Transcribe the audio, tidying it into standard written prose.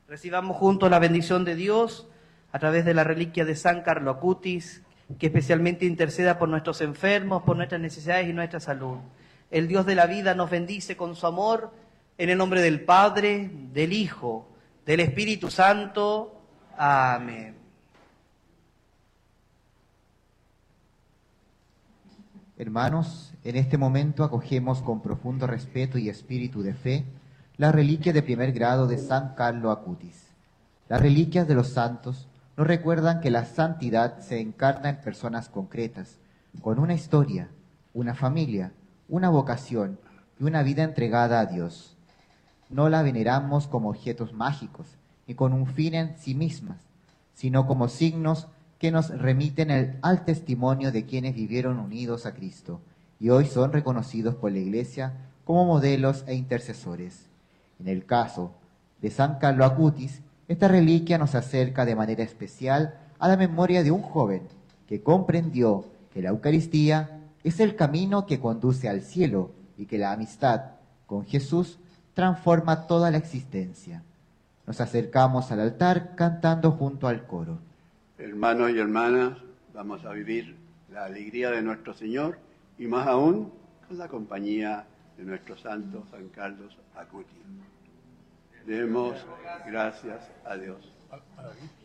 Recibamos juntos la bendición de Dios a través de la reliquia de San Carlo Acutis, que especialmente interceda por nuestros enfermos, por nuestras necesidades y nuestra salud. El Dios de la vida nos bendice con su amor, en el nombre del Padre, del Hijo, del Espíritu Santo. Amén. Hermanos, en este momento acogemos con profundo respeto y espíritu de fe la reliquia de primer grado de San Carlo Acutis. Las reliquias de los santos nos recuerdan que la santidad se encarna en personas concretas, con una historia, una familia, una vocación y una vida entregada a Dios. No la veneramos como objetos mágicos, ni con un fin en sí mismas, sino como signos que nos remiten al testimonio de quienes vivieron unidos a Cristo y hoy son reconocidos por la Iglesia como modelos e intercesores. En el caso de San Carlo Acutis, esta reliquia nos acerca de manera especial a la memoria de un joven que comprendió que la Eucaristía es el camino que conduce al cielo y que la amistad con Jesús transforma toda la existencia. Nos acercamos al altar cantando junto al coro. Hermanos y hermanas, vamos a vivir la alegría de nuestro Señor y más aún con la compañía de nuestro santo San Carlos Acutis. Demos gracias a Dios.